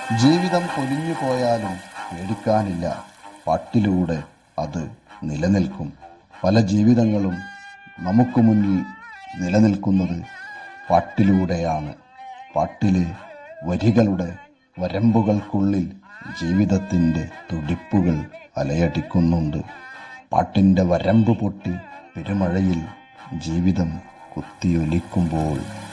ജീവിതം പൊലിഞ്ഞു പോയാലും പേടിക്കാനില്ല, പാട്ടിലൂടെ അത് നിലനിൽക്കും. പല ജീവിതങ്ങളും നമുക്ക് മുന്നിൽ നിലനിൽക്കുന്നത് പാട്ടിലൂടെയാണ്. പാട്ടിലെ വരികളുടെ വരമ്പുകൾക്കുള്ളിൽ ജീവിതത്തിൻ്റെ തുടിപ്പുകൾ അലയടിക്കുന്നുണ്ട്. പാട്ടിൻ്റെ വരമ്പ് പൊട്ടി പെരുമഴയിൽ ജീവിതം കുത്തിയൊലിക്കുമ്പോൾ